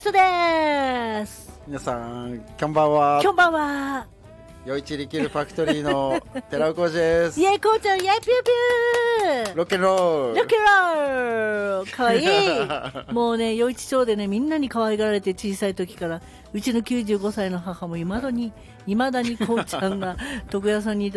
そうです。 皆さん、こんばんは。 こんばんは。 よいちりきるファクトリーの寺尾浩二です。 イェイこうちゃん、イェイピューピュー。 ロックンロール。 ロックンロール。かわいい。もうね、よいち町でね、みんなに可愛がられて小さい時から、うちの95歳の母も未だにこうちゃんが床屋さんに